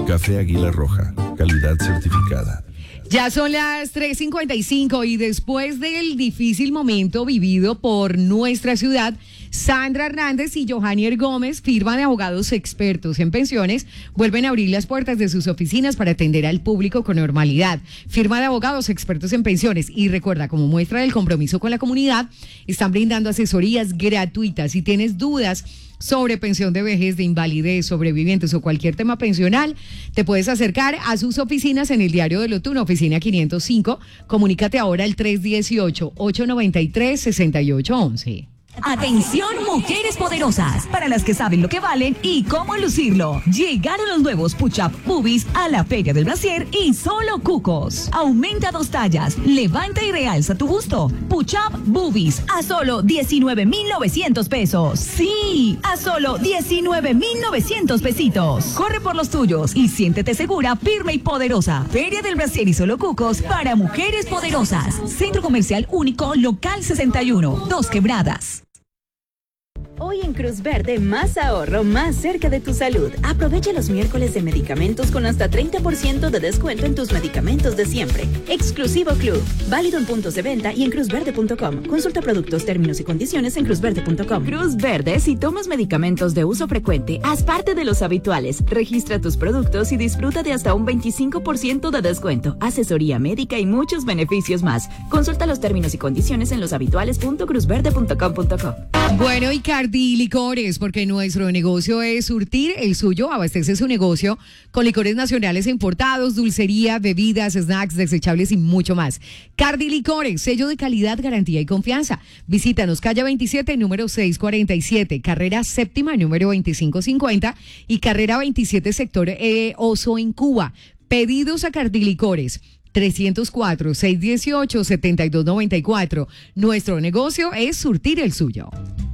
Café Águila Roja, calidad certificada. Ya son las 3:55 y después del difícil momento vivido por nuestra ciudad, Sandra Hernández y Johanier Gómez, firma de abogados expertos en pensiones, vuelven a abrir las puertas de sus oficinas para atender al público con normalidad. Firma de abogados expertos en pensiones. Y recuerda, como muestra del compromiso con la comunidad, están brindando asesorías gratuitas. Si tienes dudas sobre pensión de vejez, de invalidez, sobrevivientes o cualquier tema pensional, te puedes acercar a sus oficinas en el Diario del Otuno, oficina 505. Comunícate ahora al 318-893-6811. Atención, mujeres poderosas, para las que saben lo que valen y cómo lucirlo. Llegaron los nuevos Push-Up Boobies a la Feria del Brasier y solo cucos. Aumenta 2 tallas, levanta y realza tu busto. Push-Up Boobies a solo 19,900 pesos. Sí, a solo 19,900 pesitos. Corre por los tuyos y siéntete segura, firme y poderosa. Feria del Brasier y solo cucos para mujeres poderosas. Centro Comercial Único, local 61, Dos Quebradas. Hoy en Cruz Verde, más ahorro, más cerca de tu salud. Aprovecha los miércoles de medicamentos con hasta 30% de descuento en tus medicamentos de siempre. Exclusivo Club. Válido en puntos de venta y en cruzverde.com. Consulta productos, términos y condiciones en cruzverde.com. Cruz Verde, si tomas medicamentos de uso frecuente, haz parte de los habituales. Registra tus productos y disfruta de hasta un 25% de descuento, asesoría médica y muchos beneficios más. Consulta los términos y condiciones en loshabituales.cruzverde.com.co. Bueno, y Cardi Licores, porque nuestro negocio es surtir el suyo, abastece su negocio con licores nacionales e importados, dulcería, bebidas, snacks, desechables y mucho más. Cardi Licores, sello de calidad, garantía y confianza. Visítanos, calle 27, número 647, carrera séptima, número 2550 y carrera 27, sector Oso en Cuba. Pedidos a Cardi Licores. 304-618-7294. Nuestro negocio es surtir el suyo.